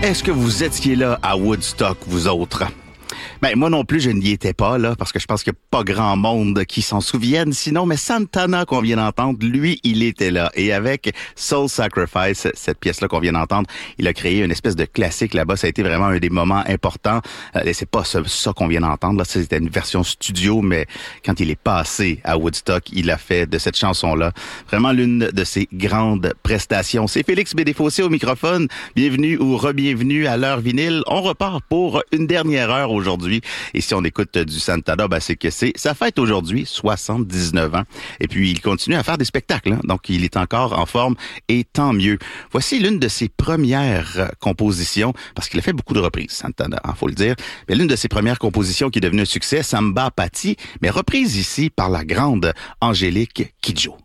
Est-ce que vous étiez là à Woodstock, vous autres? Ben, moi non plus, je n'y étais pas, là, parce que je pense qu'il n'y a pas grand monde qui s'en souviennent. Sinon, mais Santana qu'on vient d'entendre, lui, il était là. Et avec Soul Sacrifice, cette pièce-là qu'on vient d'entendre, il a créé une espèce de classique là-bas. Ça a été vraiment un des moments importants. Et c'est pas ça qu'on vient d'entendre, là. C'était une version studio, mais quand il est passé à Woodstock, il a fait de cette chanson-là vraiment l'une de ses grandes prestations. C'est Félix Bédéfossé au microphone. Bienvenue ou re-bienvenue à l'heure vinyle. On repart pour une dernière heure aujourd'hui. Et si on écoute du Santana, ben c'est que ça fête aujourd'hui 79 ans. Et puis, il continue à faire des spectacles, hein? Donc, il est encore en forme et tant mieux. Voici l'une de ses premières compositions, parce qu'il a fait beaucoup de reprises, Santana, hein, faut le dire. Mais l'une de ses premières compositions qui est devenue un succès, Samba Patti, mais reprise ici par la grande Angélique Kidjo.